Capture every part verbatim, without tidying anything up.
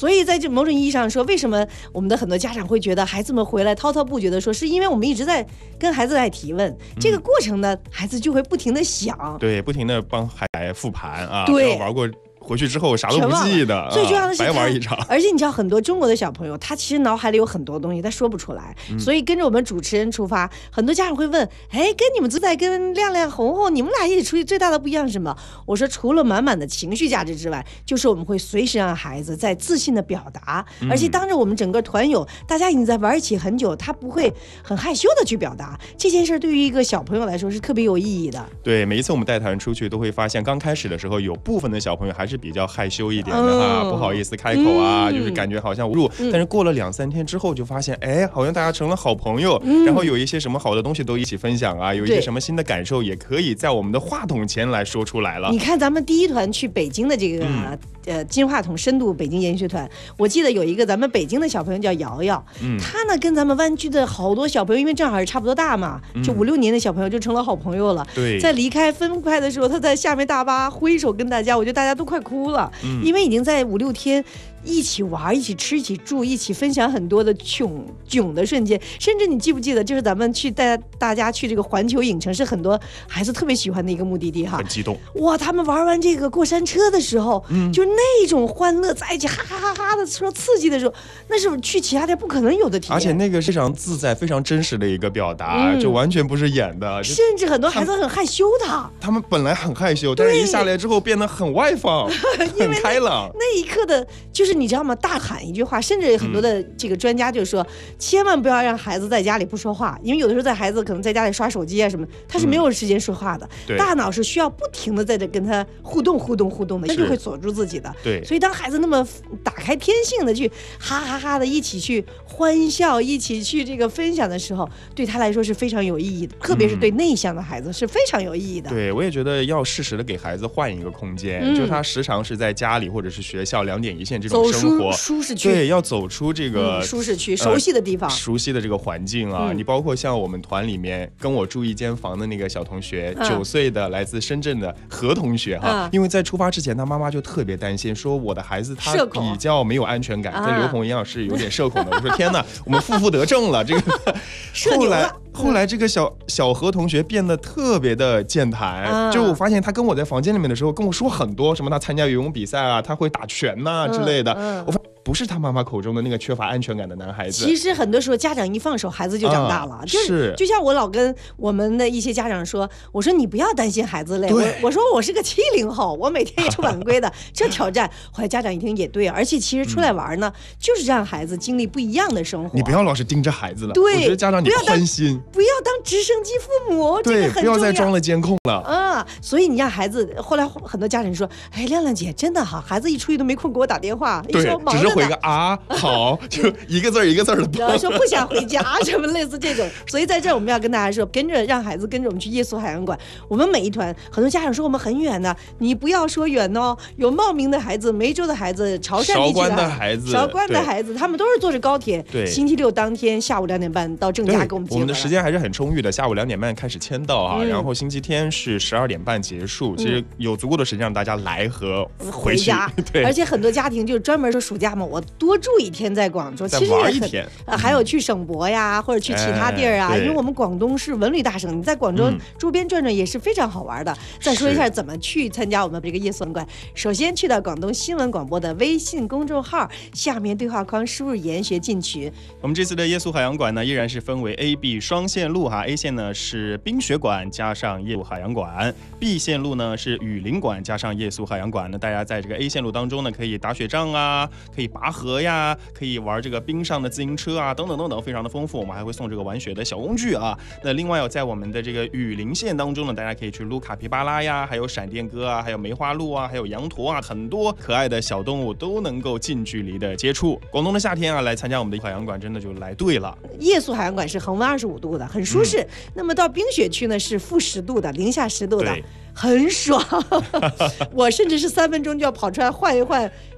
所以在这某种意义上说，为什么我们的很多家长会觉得孩子们回来滔滔不绝的说，是因为我们一直在跟孩子来提问，这个过程呢，孩子就会不停的想， 对，不停的帮孩子复盘啊， 对， 玩过。回去之后啥都不记得， 最重要的是、 啊、白玩一场。 而且你知道，很多中国的小朋友，他其实脑海里有很多东西，他说不出来。嗯、所以跟着我们主持人出发，很多家长会问：哎，跟你们在跟亮亮、红红，你们俩一起出去最大的不一样是什么？我说，除了满满的情绪价值之外，就是我们会随时让孩子在自信的表达，嗯、而且当着我们整个团友，大家已经在玩一起很久，他不会很害羞的去表达这件事。对于一个小朋友来说是特别有意义的。 对，每一次我们带团出去，都会发现，刚开始的时候，有部分的小朋友还是比较害羞一点的哈、嗯，不好意思开口啊、嗯，就是感觉好像无助、嗯。但是过了两三天之后，就发现，哎，好像大家成了好朋友、嗯，然后有一些什么好的东西都一起分享啊，有一些什么新的感受，也可以在我们的话筒前来说出来了。 你看，咱们第一团去北京的这个、嗯、呃金话筒深度北京研学团，我记得有一个咱们北京的小朋友叫瑶瑶，嗯，他呢跟咱们湾区的好多小朋友，因为正好是差不多大嘛，就五六年的小朋友就成了好朋友了。对、嗯，在离开分开的时候，他在下面大巴挥手跟大家，我觉得大家都快哭了。嗯，因为已经在五六天一起玩、一起吃、一起住、一起分享很多的囧囧的瞬间，甚至你记不记得，就是咱们去带大家去这个环球影城，是很多孩子特别喜欢的一个目的地哈。 很激动哇！他们玩完这个过山车的时候，嗯，就那种欢乐在一起哈哈哈哈的说刺激的时候，那是去其他地不可能有的体验。 而且那个非常自在、非常真实的一个表达，嗯、就完全不是演的。 甚至很多孩子很害羞的， 他们本来很害羞，但是一下来之后变得很外放。很开朗， 那一刻的，就是你知道吗？大喊一句话，甚至很多的这个专家就说，嗯、千万不要让孩子在家里不说话，因为有的时候在孩子可能在家里刷手机啊什么，他是没有时间说话的，嗯、大脑是需要不停的在这跟他互动、互动、互动的，他就会锁住自己的。 对， 所以当孩子那么打开天性的去哈哈哈的一起去欢笑、一起去这个分享的时候，对他来说是非常有意义的，特别是对内向的孩子是非常有意义的。 嗯、对，我也觉得要适时的给孩子换一个空间，嗯、就他时常是在家里或者是学校两点一线这种生活， 舒适区， 对，要走出这个、 嗯、舒适区，熟悉的地方， 呃、熟悉的这个环境啊。嗯、你包括像我们团里面跟我住一间房的那个小同学，九、嗯、岁的来自深圳的何同学哈、嗯，因为在出发之前，他妈妈就特别担心，说我的孩子他比较没有安全感，跟刘红一样是有点社恐的。我说天哪，我们负负得正了，这个后来。后来这个小小何同学变得特别的健谈、嗯，就我发现他跟我在房间里面的时候跟我说很多，什么他参加游泳比赛啊，他会打拳呐、啊、之类的。嗯嗯、我发现不是他妈妈口中的那个缺乏安全感的男孩子。 其实很多时候家长一放手，孩子就长大了。啊、就是就像我老跟我们的一些家长说，我说你不要担心孩子累，我我说我是个七零后，我每天也出晚归的，这挑战。后来家长一听也对，而且其实出来玩呢，嗯、就是让孩子经历不一样的生活。 你不要老是盯着孩子了， 对， 我觉得家长你宽心。 不要当直升机父母， 对， 这个很重要， 不要再装了监控了啊！所以你让孩子，后来很多家长说：“哎，亮亮姐真的哈，孩子一出去都没空给我打电话， 对，只是回个啊好，就一个字儿一个字的。” 然后说不想回家，什么类似这种。所以在这儿我们要跟大家说，跟着让孩子跟着我们去夜宿海洋馆。我们每一团很多家长说我们很远的，你不要说远哦，有茂名的孩子、梅州的孩子、潮汕地区的孩子、 韶关的孩子，他们都是坐着高铁，对，星期六当天下午两点半到郑家给我们接。 我们的时间还是很充裕的，下午两点半开始签到啊、嗯，然后星期天是十二点半结束、嗯，其实有足够的时间让大家来和回去。 家对，而且很多家庭就专门说暑假嘛，我多住一天在广州， 其实玩一天， 呃，还有去省博呀，或者去其他地儿啊、哎，因为我们广东是文旅大省，你在广州周边转转也是非常好玩的。嗯、再说一下怎么去参加我们这个夜宿馆，首先去到广东新闻广播的微信公众号，下面对话框输入研学进群。 我们这次的夜宿海洋馆呢，依然是分为 A、B 双线路哈 ，A 线呢是冰雪馆加上夜宿海洋馆 ，B 线路呢是雨林馆加上夜宿海洋馆。那大家在这个 A 线路当中呢，可以打雪仗啊，可以拔河呀，可以玩这个冰上的自行车啊，等等等等，非常的丰富。我们还会送这个玩雪的小工具啊。那另外有在我们的这个雨林线当中呢，大家可以去撸卡皮巴拉呀，还有闪电鸽啊，还有梅花鹿啊，还有羊驼啊，很多可爱的小动物都能够近距离的接触。广东的夏天啊，来参加我们的海洋馆真的就来对了。 夜宿海洋馆是恒温二十五度的，很舒适。嗯、那么到冰雪区呢，是负十度的，零下十度的。很爽我甚至是三分钟就要跑出来换一换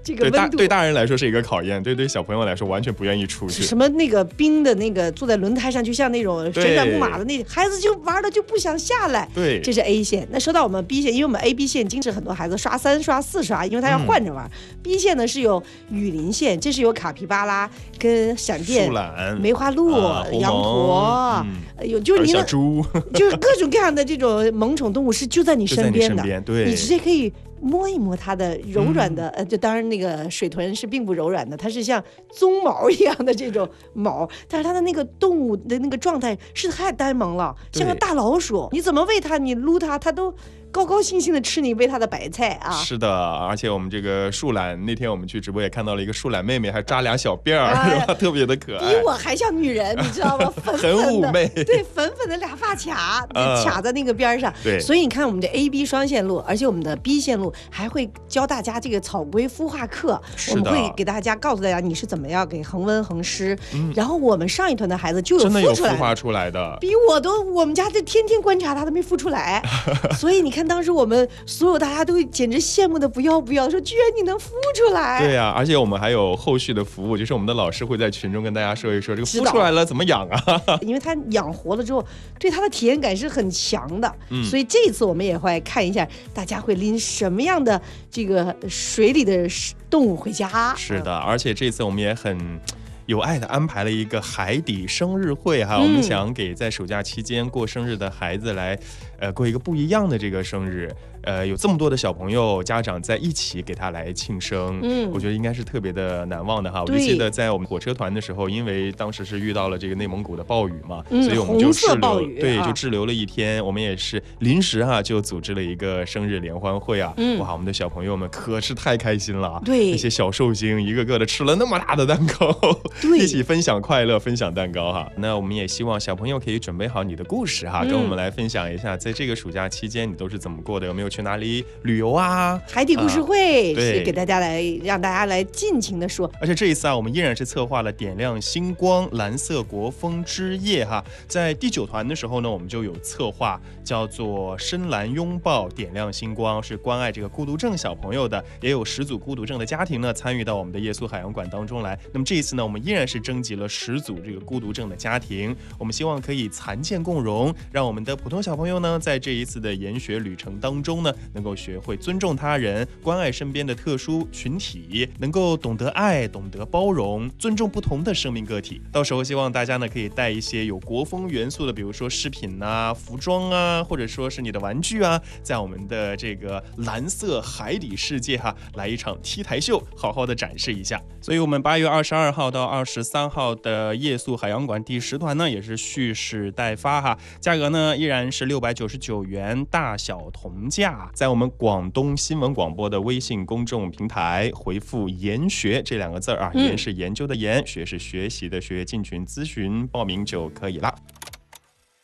这个温度。 对大对大人来说是一个考验，对对小朋友来说完全不愿意出去。 什么那个冰的那个坐在轮胎上，就像那种旋转木马的那孩子就玩的就不想下来。 对， 这是 A 线。那说到我们 B 线，因为我们 A B 线经常很多孩子刷三刷四刷，因为他要换着玩。嗯、B 线呢是有雨林线，这是有卡皮巴拉跟闪电、 树懒、 梅花鹿、啊、羊驼，嗯、有就是你的猪， 就是各种各样的这种萌宠动物是就在你身边的， 边对， 你直接可以摸一摸它的柔软的，嗯、呃，就当然那个水豚是并不柔软的，它是像鬃毛一样的这种毛，但是它的那个动物的那个状态是太呆萌了，像个大老鼠，你怎么喂它，你撸它，它都高高兴兴的吃你喂它的白菜啊！是的，而且我们这个树懒，那天我们去直播也看到了一个树懒妹妹，还扎俩小辫儿，哎、是吧？特别的可爱， 比我还像女人，你知道吗？粉粉的， 很妩媚， 对，粉粉的俩发卡，呃、卡在那个边上。 对， 所以你看我们这 A B 双线路，而且我们的 B 线路还会教大家这个草龟孵化课，我们会给大家告诉大家你是怎么样给恒温恒湿。嗯、然后我们上一团的孩子就有孵出来， 孵化出来的， 比我都，我们家这天天观察他都没孵出来。所以你看当时我们。所有大家都简直羡慕的不要不要，说居然你能孵出来。 对呀、啊，而且我们还有后续的服务，就是我们的老师会在群中跟大家说一说，这个孵出来了怎么养啊？ 因为它养活了之后，对它的体验感是很强的。嗯、所以这一次我们也会看一下，大家会拎什么样的这个水里的动物回家。 是的，而且这次我们也很有爱的安排了一个海底生日会哈，嗯、我们想给在暑假期间过生日的孩子来，呃，过一个不一样的这个生日。呃，有这么多的小朋友家长在一起给他来庆生，嗯，我觉得应该是特别的难忘的哈。我就记得在我们火车团的时候，因为当时是遇到了这个内蒙古的暴雨嘛，嗯、所以我们就滞留，对，就滞留了一天。啊、我们也是临时哈、啊、就组织了一个生日联欢会啊，嗯、哇，我们的小朋友们可是太开心了， 对， 那些小寿星一个个的吃了那么大的蛋糕，对，一起分享快乐，分享蛋糕哈。那我们也希望小朋友可以准备好你的故事哈，嗯、跟我们来分享一下，在这个暑假期间你都是怎么过的，有没有去哪里旅游啊？ 海底故事会、啊、是给大家来让大家来尽情的说。 而且这一次啊，我们依然是策划了点亮星光蓝色国风之夜哈。在第九团的时候呢，我们就有策划叫做深蓝拥抱点亮星光，是关爱这个孤独症小朋友的，也有十组孤独症的家庭呢参与到我们的夜宿海洋馆当中来。那么这一次呢，我们依然是征集了十组这个孤独症的家庭，我们希望可以残健共融，让我们的普通小朋友呢，在这一次的研学旅程当中呢，能够学会尊重他人，关爱身边的特殊群体，能够懂得爱，懂得包容，尊重不同的生命个体。到时候希望大家呢可以带一些有国风元素的，比如说饰品啊、服装啊，或者说是你的玩具啊，在我们的这个蓝色海底世界哈，来一场 T 台秀，好好的展示一下。所以我们八月二十二号到二十三号的夜宿海洋馆第十团呢，也是蓄势待发哈，价格呢依然是六百九十九元，大小同价。在我们广东新闻广播的微信公众平台回复研学这两个字啊，研是研究的研，学是学习的学，进群咨询报名就可以了。